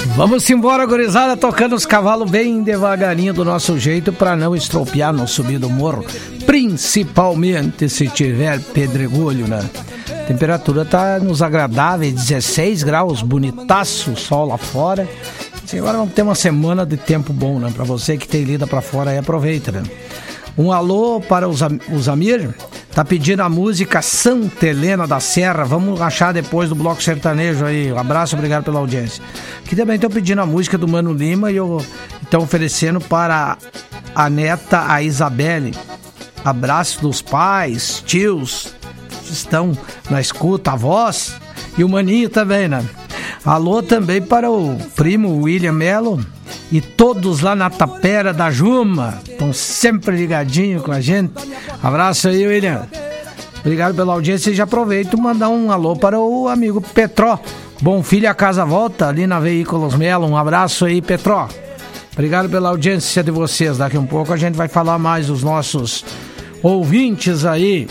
Vamos embora, gurizada, tocando os cavalos bem devagarinho do nosso jeito para não estropiar no subir do morro, principalmente se tiver pedregulho, né? A temperatura tá nos agradáveis, 16 graus, bonitaço, sol lá fora. E agora vamos ter uma semana de tempo bom, né? Para você que tem lida para fora aí, aproveita, né? Um alô para os Amir, tá pedindo a música Santa Helena da Serra, vamos achar depois do Bloco Sertanejo aí, um abraço, obrigado pela audiência. Aqui também estão pedindo a música do Mano Lima e estão oferecendo para a neta, a Isabelle, abraço dos pais, tios, que estão na escuta, avós e o Maninho também, né? Alô também para o primo William Melo e todos lá na Tapera da Juma, estão sempre ligadinhos com a gente. Abraço aí, William. Obrigado pela audiência e já aproveito e mandar um alô para o amigo Petró. Bom filho, a casa volta ali na Veículos Melo. Um abraço aí, Petró. Obrigado pela audiência de vocês. Daqui um pouco a gente vai falar mais dos nossos ouvintes aí.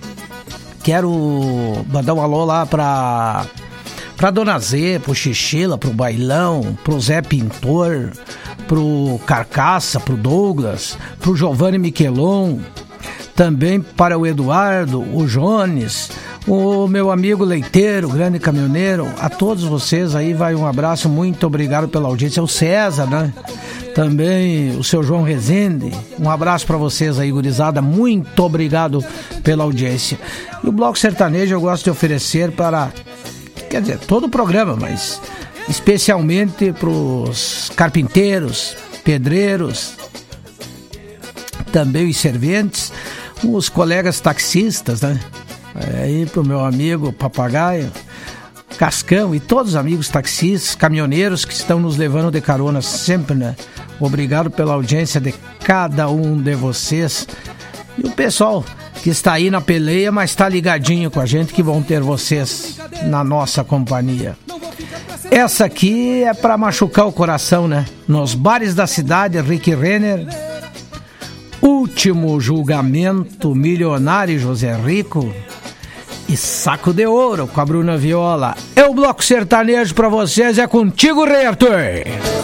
Quero mandar um alô lá pra Dona Zê, pro Xixila, pro Bailão, pro Zé Pintor, pro Carcaça, pro Douglas, pro Giovanni Miquelon, também para o Eduardo, o Jones, o meu amigo leiteiro, grande caminhoneiro, a todos vocês aí vai um abraço, muito obrigado pela audiência, o César, né? Também o seu João Rezende, um abraço para vocês aí, gurizada, muito obrigado pela audiência. E o Bloco Sertanejo eu gosto de oferecer para, quer dizer, todo o programa, mas especialmente para os carpinteiros, pedreiros, também os serventes, os colegas taxistas, né? Aí pro meu amigo Papagaio, Cascão e todos os amigos taxistas, caminhoneiros que estão nos levando de carona sempre, né? Obrigado pela audiência de cada um de vocês. E o pessoal que está aí na peleia, mas está ligadinho com a gente, que vão ter vocês na nossa companhia. Essa aqui é para machucar o coração, né? Nos bares da cidade, Rick Renner, Último Julgamento, Milionário José Rico e Saco de Ouro com a Bruna Viola. É o Bloco Sertanejo para vocês, é contigo, Rei Arthur.